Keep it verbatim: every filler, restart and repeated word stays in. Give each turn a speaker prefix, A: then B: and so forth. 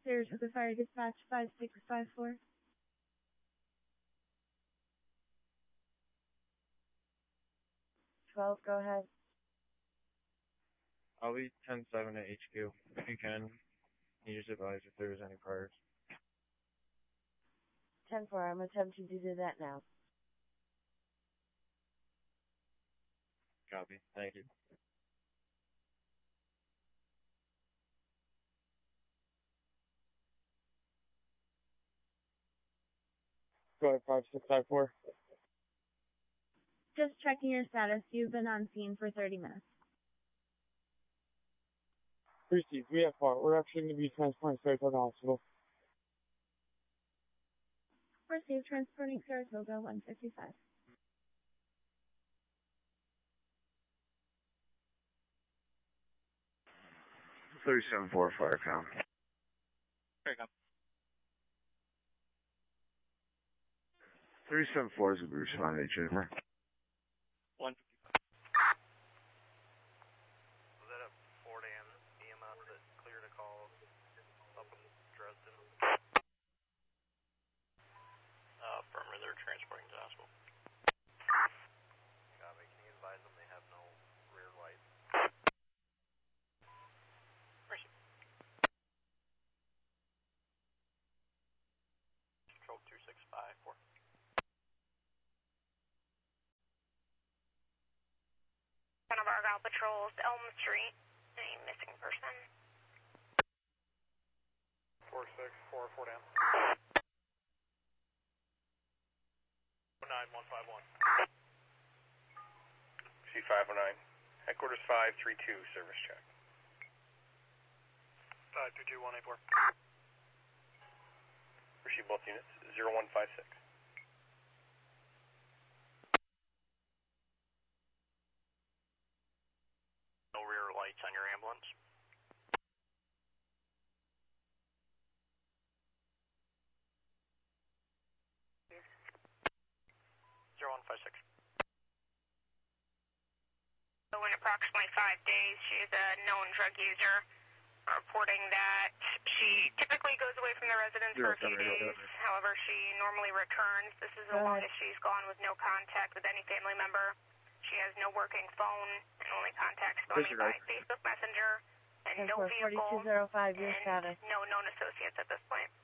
A: Saratoga Fire Dispatch five six five four.
B: twelve, go ahead.
C: I'll be ten seven at H Q. If you can, you just advise if there's any priors.
B: ten four, I'm attempting to do that now.
C: Copy. Thank you. Go ahead, five six five four.
A: Just checking your status. You've been on scene for thirty minutes.
C: Received. We have far. We're actually going to be transporting Saratoga Hospital.
A: Received. Transporting Saratoga one fifty-five.
D: thirty-seven four, fire count.
C: Here you go.
D: thirty-seven four is a Bruce Line, H over.
C: one fifty-five.
E: Was that a Ford and E M S that cleared a call up in Dresden? Uh, affirmative, they're transporting to the hospital. Copy, can you advise them they have no rear lights? Control two six five four.
F: One of Argyle patrols, Elm Street, a missing person.
E: four six four, four down. nine one five one. C five oh nine. Headquarters five three two, service check. five three two, one eight four. Receive both units, zero one five six. No rear lights on your ambulance. zero one five six.
F: So in approximately five days, she is a known drug user, reporting that she typically goes away from the residence for a few days. However, she normally returns. This is the longest she's gone with no contact with any family member. She has no working phone and only contacts phony by Facebook Messenger and no vehicle
B: forty-two oh five, your status.
F: and no known associates at this point.